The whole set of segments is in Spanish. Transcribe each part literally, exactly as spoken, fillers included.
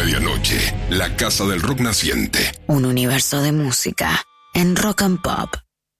medianoche, la casa del rock naciente. Un universo de música en Rock and Pop.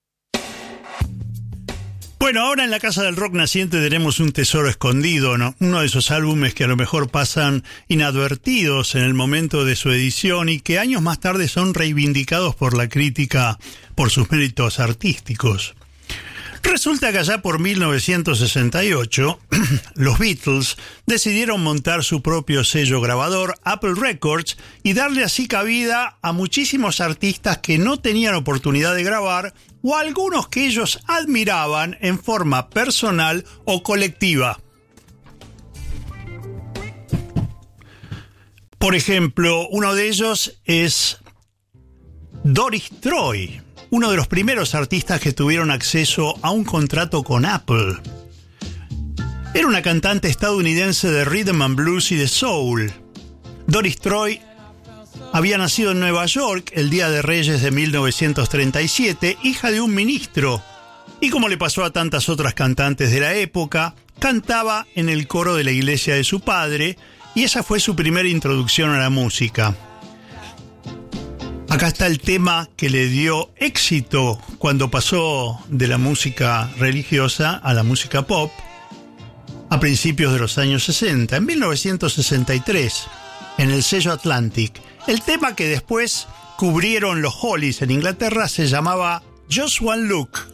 Bueno, ahora en la Casa del Rock Naciente tenemos un tesoro escondido, ¿no? Uno de esos álbumes que a lo mejor pasan inadvertidos en el momento de su edición y que años más tarde son reivindicados por la crítica por sus méritos artísticos. Resulta que allá por mil novecientos sesenta y ocho, los Beatles decidieron montar su propio sello grabador, Apple Records, y darle así cabida a muchísimos artistas que no tenían oportunidad de grabar o a algunos que ellos admiraban en forma personal o colectiva. Por ejemplo, uno de ellos es Doris Troy, uno de los primeros artistas que tuvieron acceso a un contrato con Apple. Era una cantante estadounidense de rhythm and blues y de soul. Doris Troy había nacido en Nueva York el Día de Reyes de mil novecientos treinta y siete, hija de un ministro, y como le pasó a tantas otras cantantes de la época, cantaba en el coro de la iglesia de su padre, y esa fue su primera introducción a la música. Acá está el tema que le dio éxito cuando pasó de la música religiosa a la música pop a principios de los años sesenta, en mil novecientos sesenta y tres, en el sello Atlantic. El tema que después cubrieron los Hollies en Inglaterra se llamaba Just One Look.